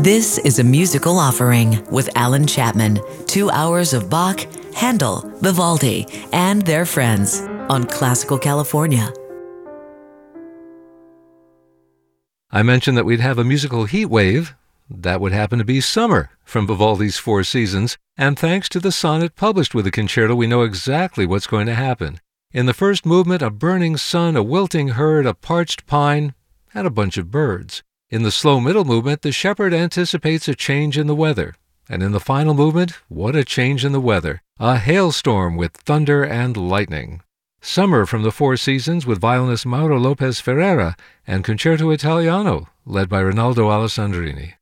This is a musical offering with Alan Chapman. 2 hours of Bach, Handel, Vivaldi, and their friends on Classical California. I mentioned that we'd have a musical heat wave. That would happen to be Summer from Vivaldi's Four Seasons, and thanks to the sonnet published with the concerto, we know exactly what's going to happen. In the first movement, a burning sun, a wilting herd, a parched pine, and a bunch of birds. In the slow middle movement, the shepherd anticipates a change in the weather. And in the final movement, what a change in the weather. A hailstorm with thunder and lightning. Summer from the Four Seasons with violinist Mauro Lopez Ferreira and Concerto Italiano, led by Rinaldo Alessandrini.